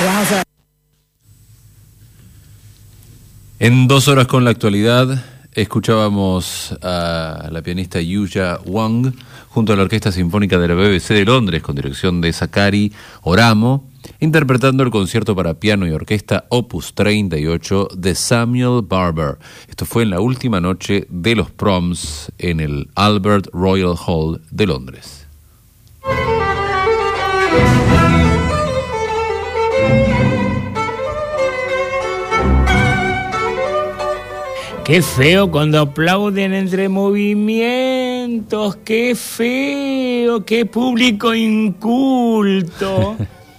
En 2 horas con la actualidad, escuchábamos a la pianista Yuya Wang junto a la Orquesta Sinfónica de la BBC de Londres con dirección de Sakari Oramo, interpretando el concierto para piano y orquesta Opus 38 de Samuel Barber. Esto fue en la última noche de los Proms en el Albert Royal Hall de Londres. Qué feo cuando aplauden entre movimientos, qué feo, qué público inculto.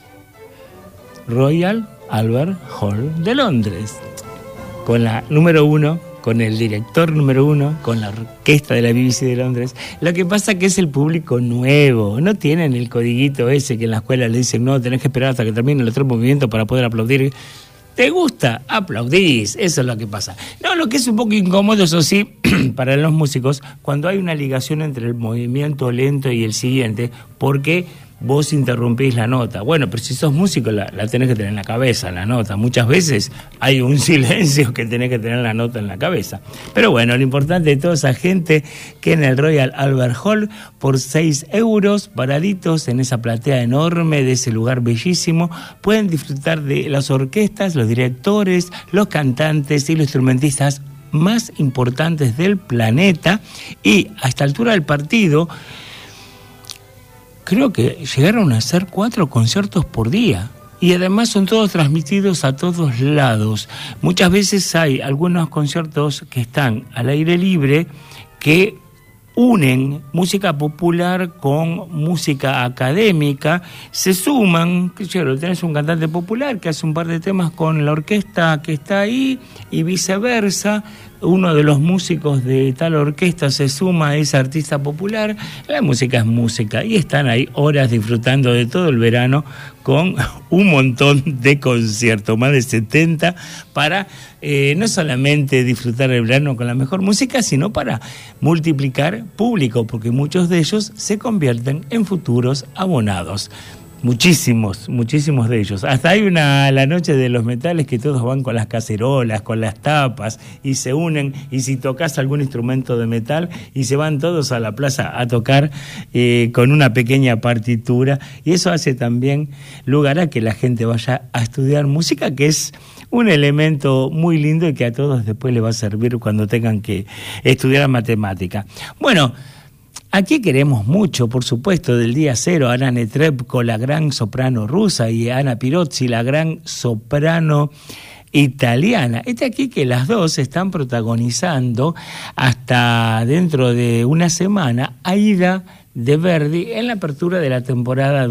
Royal Albert Hall de Londres, con la número 1, con el director número 1, con la orquesta de la BBC de Londres. Lo que pasa es que es el público nuevo, no tienen el codiguito ese que en la escuela le dicen, no, tenés que esperar hasta que termine el otro movimiento para poder aplaudir. ¿Te gusta? Aplaudís, eso es lo que pasa. No, lo que es un poco incómodo, eso sí, para los músicos, cuando hay una ligación entre el movimiento lento y el siguiente, porque vos interrumpís la nota. Bueno, pero si sos músico la tenés que tener en la cabeza, la nota. Muchas veces hay un silencio que tenés que tener la nota en la cabeza. Pero bueno, lo importante de toda esa gente que en el Royal Albert Hall, por 6 euros, paraditos en esa platea enorme de ese lugar bellísimo, pueden disfrutar de las orquestas, los directores, los cantantes y los instrumentistas más importantes del planeta. Y a esta altura del partido, creo que llegaron a hacer 4 conciertos por día. Y además son todos transmitidos a todos lados. Muchas veces hay algunos conciertos que están al aire libre que unen música popular con música académica, se suman, claro, tenés un cantante popular que hace un par de temas con la orquesta que está ahí y viceversa, uno de los músicos de tal orquesta se suma a ese artista popular, la música es música y están ahí horas disfrutando de todo el verano con un montón de conciertos, más de 70, para no solamente disfrutar el verano con la mejor música, sino para multiplicar público, porque muchos de ellos se convierten en futuros abonados. Muchísimos de ellos. Hasta hay la noche de los metales que todos van con las cacerolas, con las tapas y se unen, y si tocas algún instrumento de metal y se van todos a la plaza a tocar con una pequeña partitura, y eso hace también lugar a que la gente vaya a estudiar música, que es un elemento muy lindo y que a todos después les va a servir cuando tengan que estudiar matemática. Bueno, aquí queremos mucho, por supuesto, del día cero, Anna Netrebko, la gran soprano rusa, y Anna Pirozzi, la gran soprano italiana. Aquí que las dos están protagonizando hasta dentro de una semana Aida de Verdi en la apertura de la temporada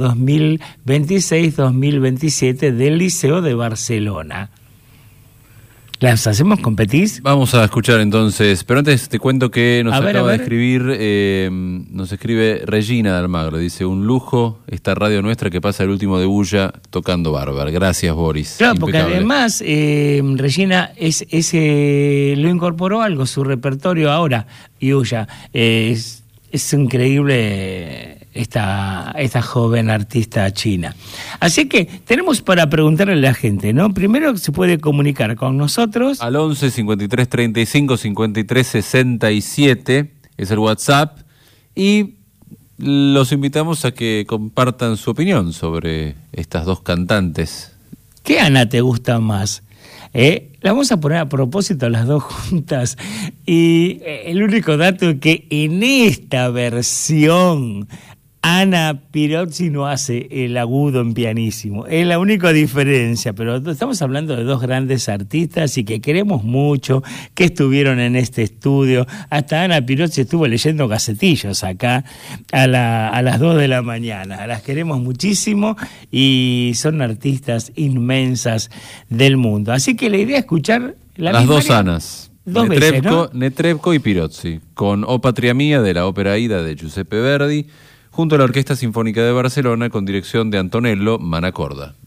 2026-2027 del Liceo de Barcelona. ¿Las hacemos competir? Vamos a escuchar entonces, pero antes te cuento que nos acaba de escribir, nos escribe Regina de Almagro, dice, un lujo esta radio nuestra que pasa el último de bulla tocando bárbaro. Gracias, Boris. Claro, porque además Regina lo incorporó algo, su repertorio ahora, Yuya, es increíble esta joven artista china. Así que tenemos para preguntarle a la gente, ¿no? Primero se puede comunicar con nosotros al 11 53 35 53 67, es el WhatsApp, y los invitamos a que compartan su opinión sobre estas dos cantantes. ¿Qué Ana te gusta más? La vamos a poner a propósito las dos juntas, y el único dato es que en esta versión Anna Pirozzi no hace el agudo en pianísimo, es la única diferencia, pero estamos hablando de dos grandes artistas y que queremos mucho, que estuvieron en este estudio. Hasta Anna Pirozzi estuvo leyendo gacetillos acá a las 2 de la mañana. Las queremos muchísimo y son artistas inmensas del mundo. Así que la idea es escuchar las dos Anas. Veces, ¿no? Netrebko y Pirozzi, con O Patria Mía de la ópera Aida de Giuseppe Verdi, junto a la Orquesta Sinfónica de Barcelona con dirección de Antonello Manacorda.